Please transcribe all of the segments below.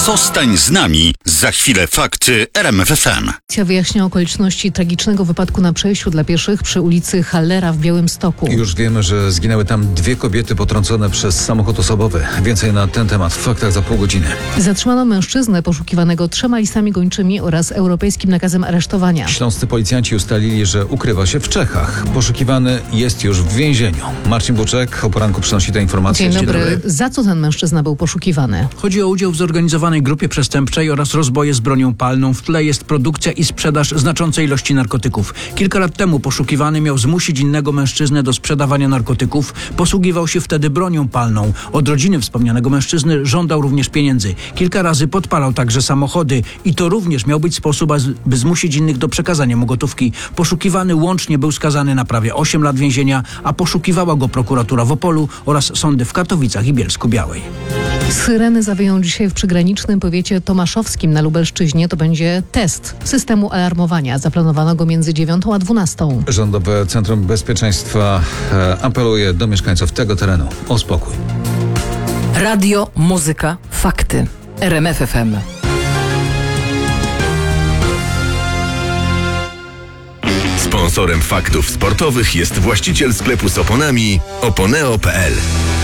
Zostań z nami. Za chwilę fakty RMF FM. Policja wyjaśnia okoliczności tragicznego wypadku na przejściu dla pieszych przy ulicy Hallera w Białymstoku. Już wiemy, że zginęły tam 2 kobiety potrącone przez samochód osobowy. Więcej na ten temat w faktach za pół godziny. Zatrzymano mężczyznę poszukiwanego 3 listami gończymi oraz europejskim nakazem aresztowania. Śląscy policjanci ustalili, że ukrywa się w Czechach. Poszukiwany jest już w więzieniu. Marcin Buczek o poranku przynosi te informacje. Dzień dobry. Za co ten mężczyzna był poszukiwany? Chodzi o udział w zorganizowanej grupie przestępczej oraz rozboje z bronią palną. W tle jest produkcja i sprzedaż znaczącej ilości narkotyków. Kilka lat temu poszukiwany miał zmusić innego mężczyznę do sprzedawania narkotyków. Posługiwał się wtedy bronią palną. Od rodziny wspomnianego mężczyzny żądał również pieniędzy. Kilka razy podpalał także samochody i to również miał być sposób, by zmusić innych do przekazania mu gotówki. Poszukiwany łącznie był skazany na prawie 8 lat więzienia, a poszukiwała go prokuratura w Opolu oraz sądy w Katowicach i Bielsku-Białej. Syreny zawyją dzisiaj w przygranicznym powiecie tomaszowskim na Lubelszczyźnie. To będzie test systemu alarmowania. Zaplanowano go między 9 a 12. Rządowe Centrum Bezpieczeństwa apeluje do mieszkańców tego terenu o spokój. Radio, muzyka, fakty. RMF FM. Sponsorem faktów sportowych jest właściciel sklepu z oponami Oponeo.pl.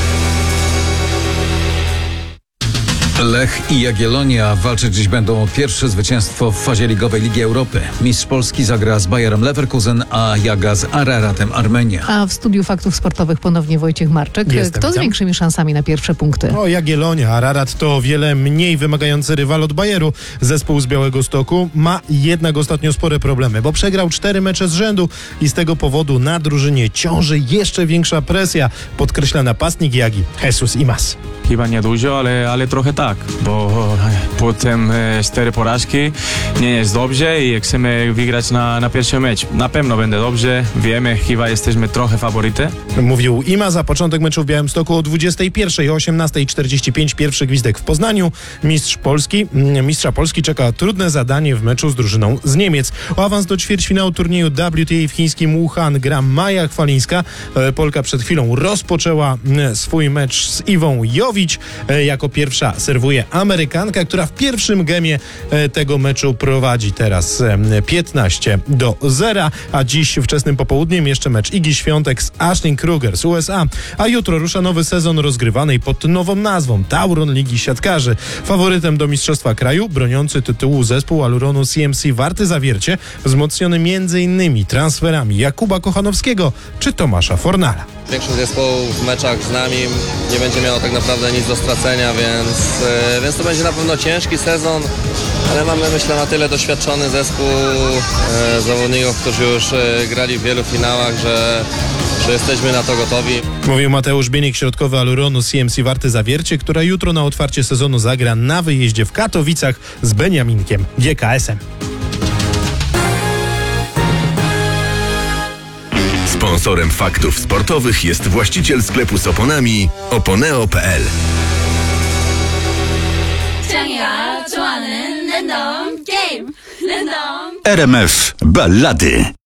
Lech i Jagiellonia walczyć dziś będą o pierwsze zwycięstwo w fazie ligowej Ligi Europy. Mistrz Polski zagra z Bayerem Leverkusen, a Jaga z Araratem Armenia. A w studiu faktów sportowych ponownie Wojciech Marczek. Kto z większymi szansami na pierwsze punkty? Jagiellonia. Ararat to o wiele mniej wymagający rywal od Bayeru. Zespół z Białegostoku ma jednak ostatnio spore problemy, bo przegrał 4 mecze z rzędu i z tego powodu na drużynie ciąży jeszcze większa presja, podkreśla napastnik Jagi Jesus Imaz. Chyba nie dużo, ale trochę tak, bo potem 4 porażki nie jest dobrze i chcemy wygrać na pierwszy mecz. Na pewno będzie dobrze, wiemy, chyba jesteśmy trochę faworyty. Mówił Imaz. Za początek meczu w Białymstoku o 21:00, o 18:45 pierwszy gwizdek w Poznaniu. Mistrza Polski czeka trudne zadanie w meczu z drużyną z Niemiec. O awans do ćwierćfinału turnieju WTA w chińskim Wuhan gra Maja Chwalińska. Polka przed chwilą rozpoczęła swój mecz z Iwą Jowić. Jako pierwsza serwuje Amerykanka, która w pierwszym gemie tego meczu prowadzi teraz 15-0, a dziś wczesnym popołudniem jeszcze mecz Igi Świątek z Ashley Kruger z USA, a jutro rusza nowy sezon rozgrywanej pod nową nazwą Tauron Ligi Siatkarzy. Faworytem do mistrzostwa kraju broniący tytułu zespół Aluronu CMC Warty Zawiercie, wzmocniony m.in. transferami Jakuba Kochanowskiego czy Tomasza Fornala. Większość zespołów w meczach z nami nie będzie miało tak naprawdę nic do stracenia, więc to będzie na pewno ciężki sezon, ale mamy, myślę, na tyle doświadczony zespół zawodników, którzy już grali w wielu finałach, że jesteśmy na to gotowi. Mówił Mateusz Bieniek, środkowy Aluronu CMC Warty Zawiercie, która jutro na otwarcie sezonu zagra na wyjeździe w Katowicach z Beniaminkiem GKS-em. Sponsorem faktów sportowych jest właściciel sklepu z oponami Oponeo.pl. RMF Ballady.